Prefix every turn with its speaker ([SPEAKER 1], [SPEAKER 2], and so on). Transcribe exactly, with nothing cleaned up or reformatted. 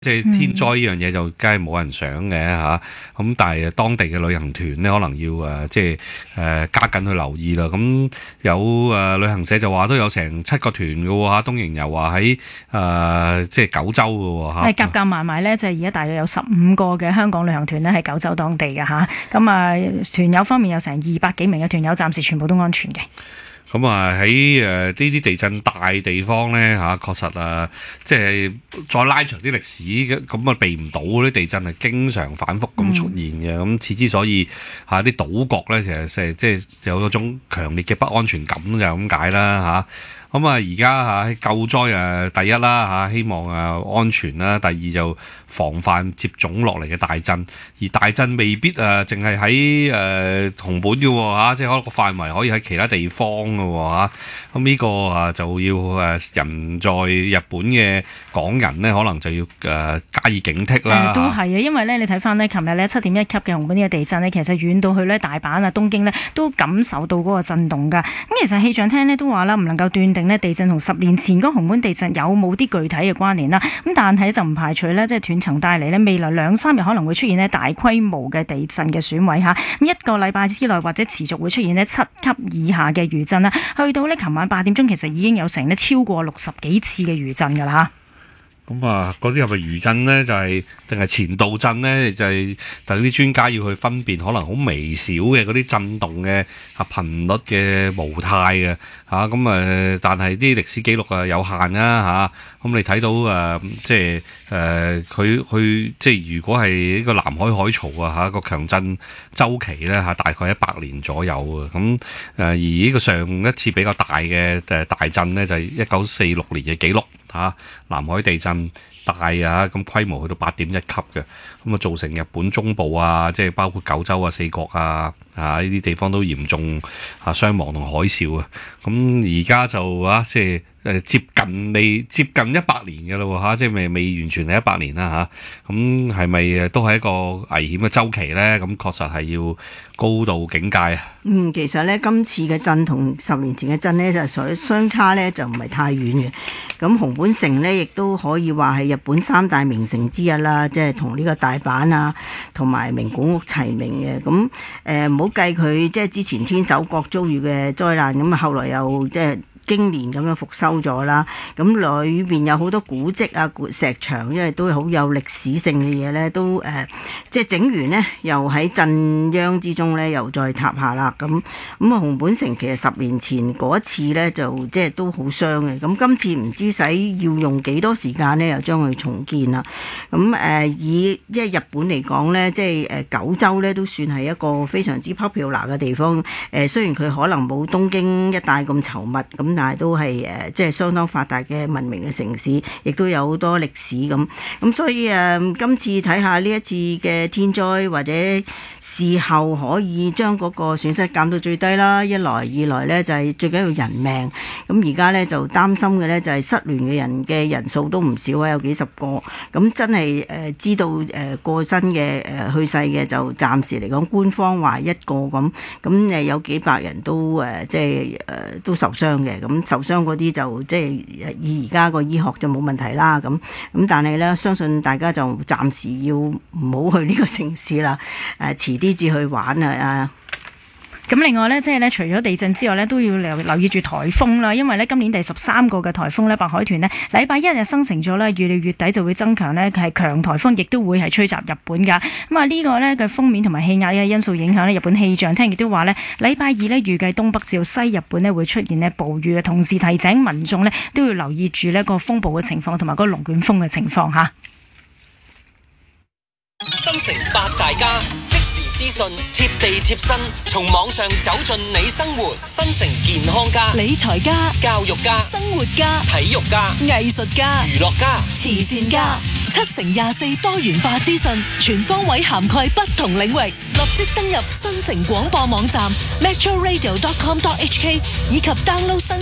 [SPEAKER 1] 即係天災呢樣嘢就梗係冇人想嘅嚇，咁但係當地嘅旅行團咧可能要誒即係誒加緊去留意啦。咁有誒旅行社就話都有成七個團嘅喎嚇，東瀛遊話喺誒即係九州嘅喎嚇。
[SPEAKER 2] 係夾夾埋埋咧，就係而家大約有十五個嘅香港旅行團咧喺九州當地嘅嚇。咁啊團友方面有成二百幾名嘅團友，暫時全部都安全嘅。
[SPEAKER 1] 咁啊喺誒呢啲地震大地方咧嚇，確實啊，即係再拉長啲歷史嘅，咁啊避唔到嗰啲地震係經常反覆咁出現嘅。咁此之所以嚇啲島國咧，其實即係有嗰種強烈嘅不安全感就咁解啦嚇。咁啊而家嚇救災啊第一啦嚇，希望啊安全啦，第二就防範接踵落嚟嘅大震，而大震未必啊淨係喺誒紅本嘅喎嚇，即係可能個範圍可以喺其他地方嘅喎嚇。咁呢個啊就要誒人在日本嘅港人咧，可能就要誒加以警惕啦。
[SPEAKER 2] 都係啊，因為咧你睇翻呢，琴日咧七點一級嘅紅本呢個地震呢，其實遠到去咧大阪啊、東京呢，都感受到嗰個震動㗎。咁其實氣象廳呢都話啦，唔能夠斷定呢地震同十年前嗰紅本地震有冇啲具體嘅關聯啦。咁但係就唔排除呢，即係斷層帶嚟呢，未來兩三日可能會出現呢大規模嘅地震嘅損毀嚇。咁一個禮拜之內或者持續會出現呢七級以下嘅餘震啦。去到呢琴晚八點鐘，其實已經有成呢超過六十幾次嘅餘震㗎啦嚇。
[SPEAKER 1] 咁啊，嗰啲係咪餘震咧？就係定係前導震咧？就係等啲專家要去分辨，可能好微小嘅嗰啲震動嘅啊頻率嘅模態嘅嚇。咁啊，但係啲歷史記錄啊有限啦嚇。咁你睇到誒，即係誒佢佢即係如果係呢個南海海潮啊嚇個強震週期咧嚇，大概一百年左右啊。咁誒而呢個上一次比較大嘅誒大震咧，就係一九四六年嘅記錄。嚇，南海地震大啊，咁規模去到八點一級嘅，咁啊造成日本中部啊，即係包括九州啊、四國啊，啊呢啲地方都嚴重啊傷亡同海嘯啊，咁而家就啊即係誒接近未接近一百年嘅咯嚇，即係未未完全係一百年啦嚇，咁係咪都係一個危險嘅週期咧？咁確實係要高度警戒啊！
[SPEAKER 3] 嗯，其實咧今次嘅震同十年前嘅震咧就所相差咧就唔係太遠嘅。咁熊本城咧亦都可以話係日本三大名城之一啦，即係同呢個大阪啊同埋名古屋齊名嘅。咁誒唔好計佢即係之前天守閣遭遇嘅災難，咁啊後來又即係經年咁樣復修咗啦，咁裏邊有好多古蹟啊、石牆，因為都好有歷史性嘅嘢咧，都誒、呃、即係整完呢，又喺震央之中咧，又再塌下啦。咁咁啊，熊本城其實十年前嗰一次咧，就即係都好傷嘅。咁今次唔知使要用幾多時間咧，又將佢重建啦。咁誒、呃、以即係日本嚟講咧，即係誒九州咧，都算係一個非常之 popular 嘅地方。誒、呃、雖然佢可能冇東京一帶咁稠密咁。但係都係誒，即係相當發達嘅文明嘅城市，亦都有好多歷史咁。咁所以誒、呃，今次睇下呢一次嘅天災，或者事後可以將嗰個損失減到最低啦。一來二來呢，就係、是、最緊要人命。咁而家呢，就擔心嘅呢，就係失聯嘅人嘅人數都唔少啊，有幾十個。咁真係誒、呃、知道誒、呃、過身嘅誒、呃、去世嘅就暫時嚟講，官方話一個咁。咁誒有幾百人都誒、呃、即係誒、呃、都受傷嘅。咁受傷嗰啲就即係以而家個醫學就冇問題啦，咁咁但係咧，相信大家就暫時要唔好去呢個城市啦，誒遲啲至去玩啊！
[SPEAKER 2] 咁另外咧，即係咧，除咗地震之外咧，都要留留意住颱風啦。因為咧，今年第十三個嘅颱風咧，白海豚呢，禮拜一日生成咗咧，預料月底就會增強呢，係強颱風，亦都會係吹襲日本㗎。咁啊，呢個呢嘅風面同埋氣壓嘅因素影響呢，日本氣象廳亦都話呢，禮拜二呢預計東北至到西日本呢會出現呢暴雨嘅，同時提醒民眾呢都要留意住呢個風暴嘅情況同埋嗰個龍捲風嘅情況嚇。
[SPEAKER 4] 新城八大家即時資訊貼地貼身，從網上走進你生活。新城健康家、
[SPEAKER 5] 理財家、
[SPEAKER 4] 教育家、
[SPEAKER 5] 生活家、
[SPEAKER 4] 體育家、
[SPEAKER 5] 藝術家、
[SPEAKER 4] 娛樂家、
[SPEAKER 5] 慈善家，七乘廿四多元化資訊，全方位涵蓋不同領域。立即登入新城廣播網站 metro radio dot com dot h k 以及 download 新